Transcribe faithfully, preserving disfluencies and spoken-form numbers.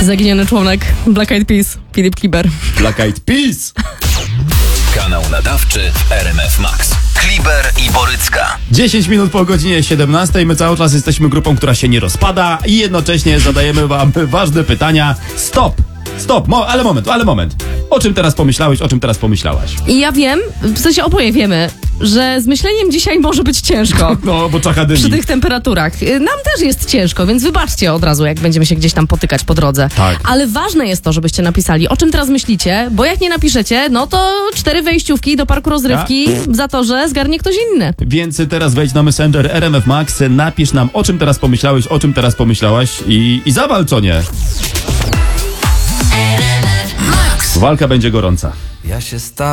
Zaginiony członek Black Eyed Peas, Filip Kliber. Black Eyed Peas! Kanał nadawczy w R M F Max. Kliber i Borycka. dziesięć minut po godzinie siedemnastej. My cały czas jesteśmy grupą, która się nie rozpada i jednocześnie zadajemy wam ważne pytania. Stop! Stop! Mo- ale moment, ale moment. O czym teraz pomyślałeś, o czym teraz pomyślałaś? I ja wiem, w sensie oboje wiemy, że z myśleniem dzisiaj może być ciężko. No, bo czacha dymi. Przy tych temperaturach. Nam też jest ciężko, więc wybaczcie od razu, jak będziemy się gdzieś tam potykać po drodze. Tak. Ale ważne jest to, żebyście napisali, o czym teraz myślicie, bo jak nie napiszecie, no to cztery wejściówki do parku rozrywki za to, że zgarnie ktoś inny. Więc teraz wejdź na Messenger R M F Max, napisz nam, o czym teraz pomyślałeś, o czym teraz pomyślałaś i, i zawal, co nie. Walka będzie gorąca. Ja się stałem